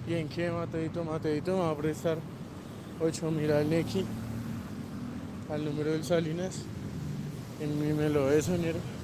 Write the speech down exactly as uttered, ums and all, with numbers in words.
¿Y en qué, Mateito? Mateito me va a prestar ocho mil al Nequi, al número del Salinas. En mí me lo es, sonero.